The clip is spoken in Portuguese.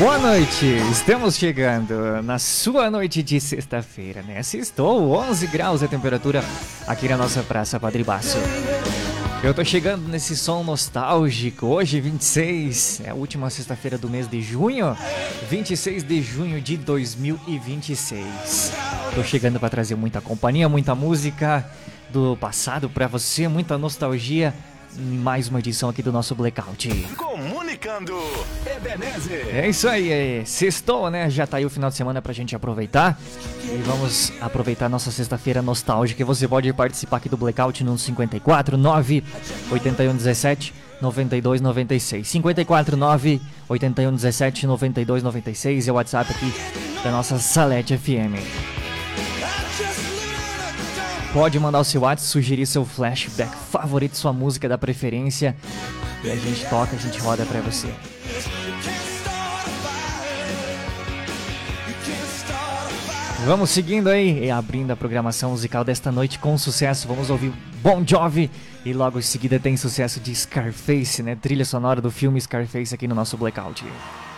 Boa noite, estamos chegando na sua noite de sexta-feira, né? Sextou, 11 graus a temperatura aqui na nossa Praça Padre Basso. Eu tô chegando nesse som nostálgico, hoje 26, é a última sexta-feira do mês de junho, 26 de junho de 2026. Tô chegando para trazer muita companhia, muita música do passado pra você, muita nostalgia. Mais uma edição aqui do nosso Blackout. Comunicando, Ebenezer. É isso aí, sextou, né? Já tá aí o final de semana pra gente aproveitar. E vamos aproveitar nossa sexta-feira nostálgica. Você pode participar aqui do Blackout no 54 9 81 17 92 96. 54 9 81 17 92 96 é o WhatsApp aqui da nossa Salete FM. Pode mandar o seu WhatsApp, sugerir seu flashback favorito, sua música da preferência. E a gente toca, a gente roda pra você. Vamos seguindo aí, e abrindo a programação musical desta noite com sucesso. Vamos ouvir Bon Jovi e logo em seguida tem sucesso de Scarface, né? Trilha sonora do filme Scarface aqui no nosso Blackout.